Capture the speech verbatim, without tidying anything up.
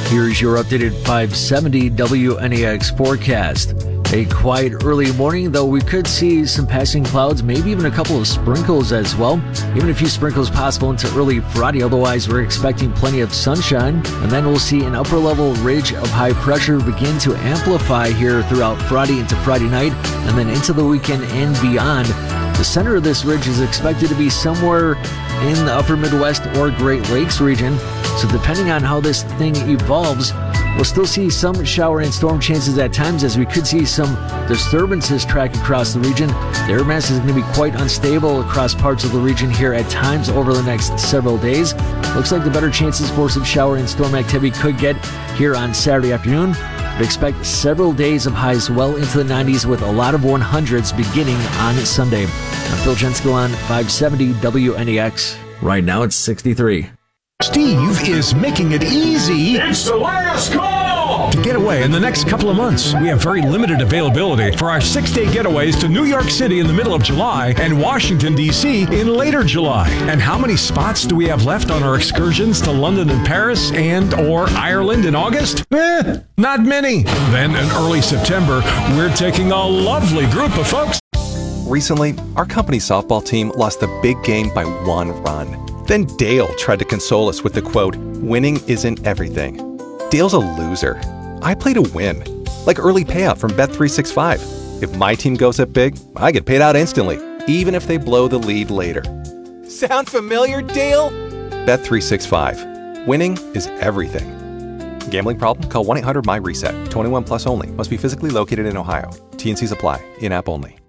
Here's your updated five seventy W N E X forecast. A quiet early morning, though we could see some passing clouds, maybe even a couple of sprinkles as well. Even a few sprinkles possible into early Friday. Otherwise, we're expecting plenty of sunshine. And then we'll see an upper level ridge of high pressure begin to amplify here throughout Friday into Friday night and then into the weekend and beyond. The center of this ridge is expected to be somewhere in the upper Midwest or Great Lakes region. So depending on how this thing evolves, we'll still see some shower and storm chances at times, as we could see some disturbances track across the region. The air mass is going to be quite unstable across parts of the region here at times over the next several days. Looks like the better chances for some shower and storm activity could get here on Saturday afternoon. But expect several days of highs well into the nineties with a lot of one hundreds beginning on Sunday. I'm Phil Jensko on five seventy W N E X. Right now it's sixty-three. Steve is making it easy. It's the last call to get away in the next couple of months. We have very limited availability for our six-day getaways to New York City in the middle of July and Washington, D C in later July. And how many spots do we have left on our excursions to London and Paris and or Ireland in August? Eh, not many. Then in early September, we're taking a lovely group of folks. Recently, our company softball team lost the big game by one run. Then Dale tried to console us with the quote, "Winning isn't everything." Dale's a loser. I play to win. Like early payout from Bet three sixty-five. If my team goes up big, I get paid out instantly, even if they blow the lead later. Sound familiar, Dale? Bet three sixty-five. Winning is everything. Gambling problem? Call one eight hundred M Y RESET. twenty-one plus only. Must be physically located in Ohio. T and Cs apply. In-app only.